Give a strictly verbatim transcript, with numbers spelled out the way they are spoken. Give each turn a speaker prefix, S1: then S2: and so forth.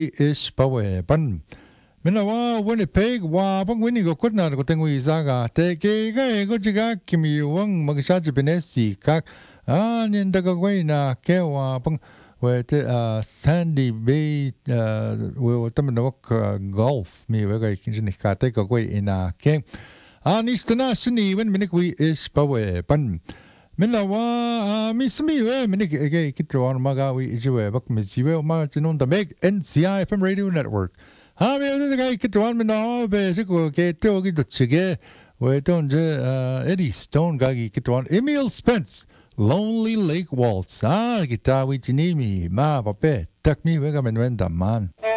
S1: is pawe pan mina wa Winnipeg wa bang wini go kutna ko tengu izaga te ke ga e go jiga kimi wang magsha jibinesi kak a nin daga na ke wa bang we te Sandy Bay we tamna wak golf mi we ga kinjini ka te ko ina ke a nistana sini wen minik wi is pawe pan Mina wa mi smi we minik ke kitro an maga wi ijiwe bak mi jiwe ma jinon da meg N C I F M Radio Network. Ha me de ga kitro an mina be se ko ke te o gi do chige we don je Eddie Stone ga gi kitro an Emil Spence Lonely Lake Waltz. Ah gita wi jinimi ma pape tak mi we ga men wenda man.